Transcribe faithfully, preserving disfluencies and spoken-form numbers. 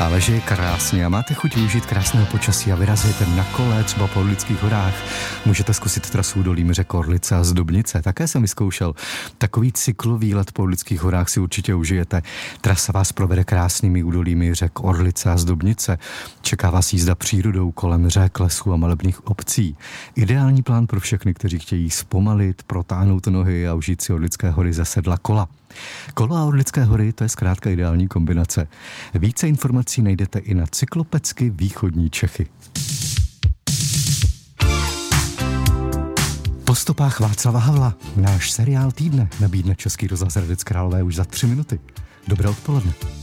Ale že je krásně a máte chuť využít krásného počasí a vyrazíte na kole třeba po Orlických horách, můžete zkusit trasu údolím řek Orlice a Zdubnice. Také jsem vyzkoušel. Takový cyklovýlet po Orlických horách si určitě užijete. Trasa vás provede krásnými údolími řek Orlice a Zdubnice. Čeká vás jízda přírodou kolem řek, lesů a malebných obcí. Ideální plán pro všechny, kteří chtějí zpomalit, protáhnout nohy a užít si Orlické hory ze sedla kola. Kolo a Orlické hory, to je zkrátka ideální kombinace. Více informací najdete i na Cyklopecky Východní Čechy. Po stopách Václava Havla náš seriál týdne nabídne Český rozhlas Hradec Králové už za tři minuty. Dobré odpoledne.